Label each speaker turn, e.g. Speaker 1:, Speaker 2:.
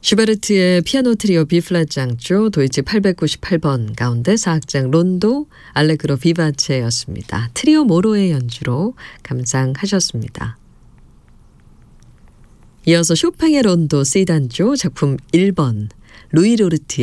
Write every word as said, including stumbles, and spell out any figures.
Speaker 1: 슈베르트의 피아노 트리오 B플랫 장조 도이치 팔백구십팔 번 가운데 사악장 론도 알레그로 비바체였습니다. 트리오 모로의 연주로 감상하셨습니다. 이어서 쇼팽의 론도 C단조 작품 일 번 루이 로르트의